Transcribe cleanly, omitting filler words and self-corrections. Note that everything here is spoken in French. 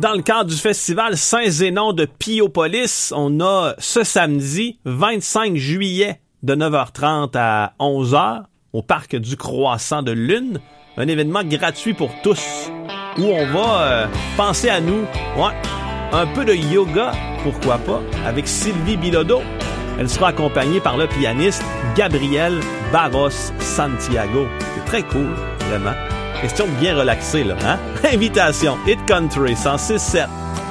Dans le cadre du festival Saint-Zénon de Piopolis, on a ce samedi, 25 juillet, de 9h30 à 11h, au parc du Croissant de Lune, un événement gratuit pour tous, où on va penser à nous, un peu de yoga, pourquoi pas, avec Sylvie Bilodeau. Elle sera accompagnée par le pianiste Gabriel Barros Santiago. C'est très cool, vraiment. Question de bien relaxer, là, hein? Invitation, Hit Country 106.7.